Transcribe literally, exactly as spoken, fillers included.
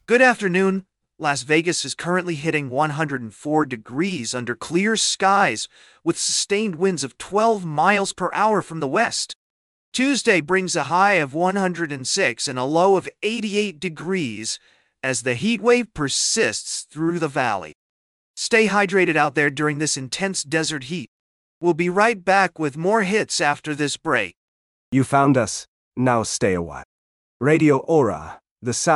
Good afternoon. Las Vegas is currently hitting one hundred four degrees under clear skies with sustained winds of twelve miles per hour from the west. Tuesday brings a high of one hundred six and a low of eighty-eight degrees as the heat wave persists through the valley. Stay hydrated out there during this intense desert heat. We'll be right back with more hits after this break. You found us. Now stay a while. Radio Aura, the sound.